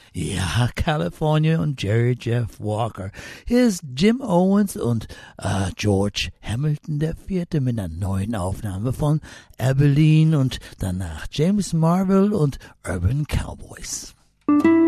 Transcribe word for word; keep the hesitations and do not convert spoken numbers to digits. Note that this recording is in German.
Ja, California und Jerry Jeff Walker. Hier ist Jim Owens und äh, George Hamilton der Vierte mit einer neuen Aufnahme von Abilene und danach James Marvel und Urban Cowboys.